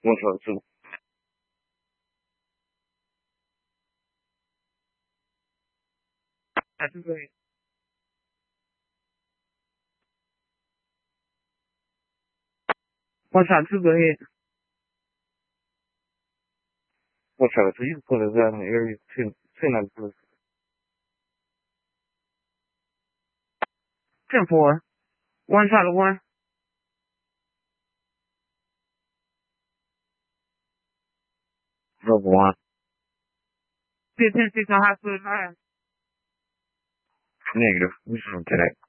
One shot of two. That's great. One shot of two, go ahead. One shot of two, you can put us out in the area. 10 out of 2. 10-4. One shot of one. Number one. 15-6 on hospital 9. Negative. We shouldn't do that.